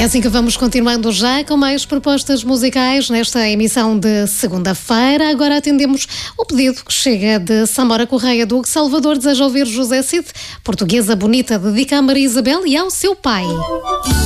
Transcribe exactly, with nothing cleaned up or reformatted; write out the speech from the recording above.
É assim que vamos continuando já com mais propostas musicais nesta emissão de segunda-feira. Agora atendemos o pedido que chega de Samora Correia do Salvador. Deseja ouvir José Cid, Portuguesa Bonita, dedica a Maria Isabel e ao seu pai.